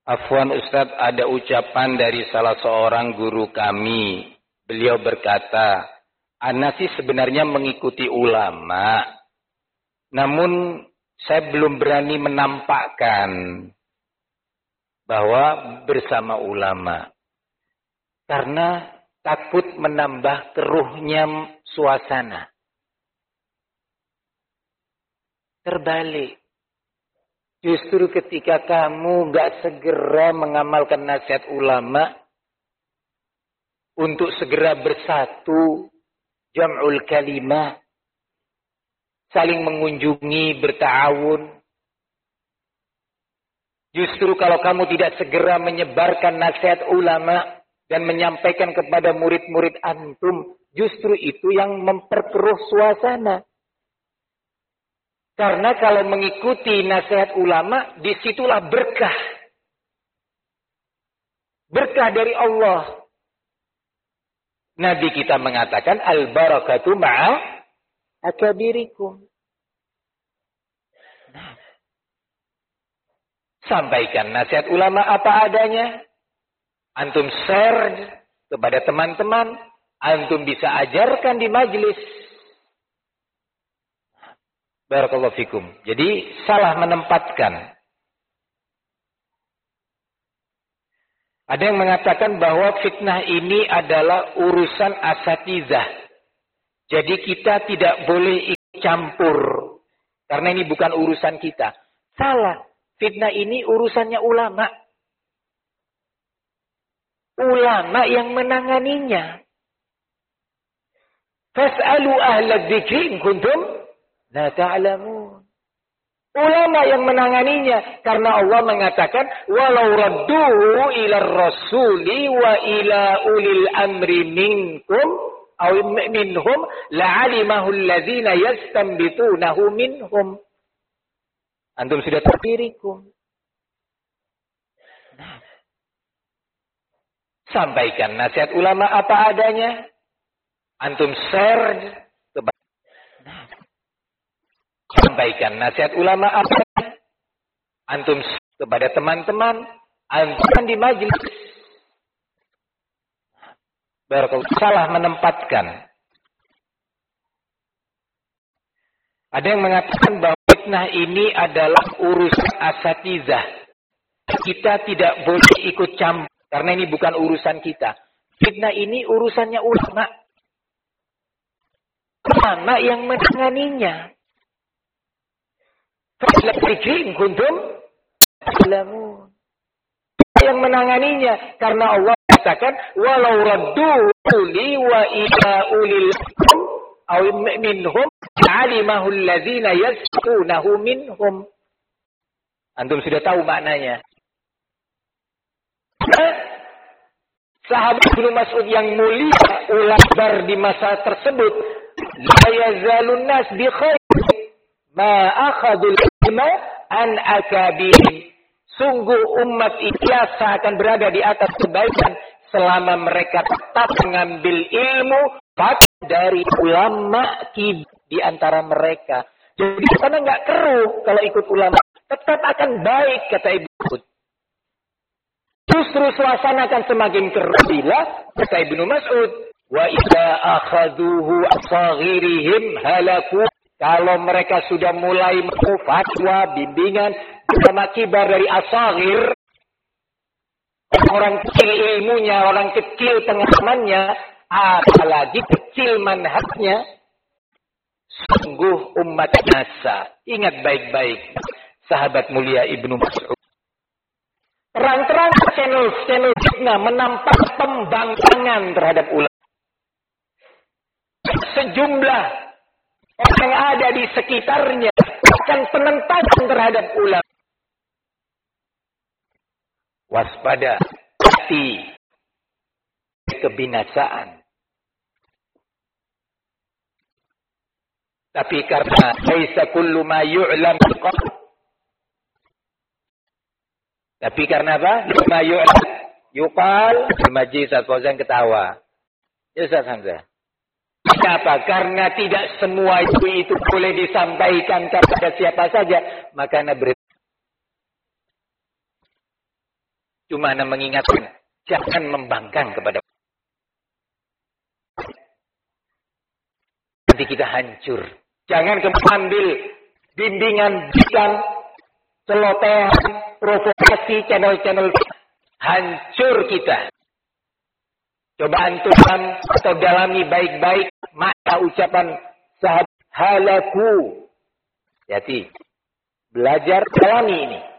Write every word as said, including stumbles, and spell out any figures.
Afwan Ustadz, ada ucapan dari salah seorang guru kami. Beliau berkata, ana sih sebenarnya mengikuti ulama. Namun saya belum berani menampakkan bahwa bersama ulama. Karena takut menambah keruhnya suasana. Terbalik. Justru ketika kamu gak segera mengamalkan nasihat ulama untuk segera bersatu, jam'ul kalimah, saling mengunjungi, berta'awun. Justru kalau kamu tidak segera menyebarkan nasihat ulama dan menyampaikan kepada murid-murid antum, justru itu yang memperkeruh suasana. Karena kalau mengikuti nasihat ulama, disitulah berkah. Berkah dari Allah. Nabi kita mengatakan, al-barakatu ma'a akabirikum. Nah, sampaikan nasihat ulama apa adanya. Antum share kepada teman-teman. Antum bisa ajarkan di majelis. Barakallahu fikum. Jadi salah menempatkan. Ada yang mengatakan bahwa fitnah ini adalah urusan asatizah. Jadi kita tidak boleh ikut campur. Karena ini bukan urusan kita. Salah. Fitnah ini urusannya ulama. Ulama yang menanganinya. Fas'alu ahla dzikri in kuntum la ta'lamun. Ulama yang menanganinya. Karena Allah mengatakan, walau radduhu ila rasuli wa ila ulil amri minkum aw minhum la'alimahu alladzina yastanbitunahu minhum. Antum sudah terdirikum. Nah. Sampaikan nasihat ulama apa adanya. Antum share kepada. Nah. Sampaikan nasihat ulama apa antum kepada teman-teman, antum di majelis. Barakallahu salah menempatkan. Ada yang mengatakan bahwa fitnah ini adalah urusan asatizah. Kita tidak boleh ikut campur karena ini bukan urusan kita. Fitnah ini urusannya ulama. Ulama yang menanganinya. Yang menanganinya karena Allah katakan walau raddu li wa ila ulil aw minhum alimahu alladzina yasqunahu minhum. Antum sudah tahu maknanya. Sahabat Ibnu Mas'ud yang mulia ulabar di masa tersebut, la yazalun nas bi khair ma akhadul ilma an akabirin. Sungguh umat ikhlas akan berada di atas kebaikan selama mereka tetap mengambil ilmu dari ulama di antara mereka. Jadi karena nggak keruh kalau ikut ulama, tetap akan baik kata Ibnu Mas'ud. Justru suasana akan semakin keruh bila kata Ibnu Mas'ud, wa idza akhaduhu asaghirihim halaku. Kalau mereka sudah mulai mau fatwa, bimbingan, sama kibar dari asaghir, orang kecil ilmunya, orang kecil pengalamannya, apalagi kecil manhajnya, sungguh umat nasa. Ingat baik-baik, sahabat mulia Ibnu Mas'ud. Terang-terang channel-channel fitnah menampak pembangkangan terhadap ulama. Sejumlah orang yang ada di sekitarnya akan penentasan terhadap ulama. Waspada, hati, kebinasaan. Tapi karena laisa kullu ma yu'lam Tapi karena apa? Ma yu'lam yuqal majlis Al-Fauzan ketawa. Ya Ustaz Hamzah. Kenapa? Karena tidak semua itu itu boleh disampaikan kepada siapa saja. Maka Nabi Cuma ana mengingatkan, jangan membangkang kepada nanti kita hancur. Jangan kemudian ambil bimbingan, bimbingan, celotehan, provokasi, channel-channel. Hancur kita. Coba antum atau dalami baik-baik makna ucapan sahabat halaku. Jadi, belajar dalami ini.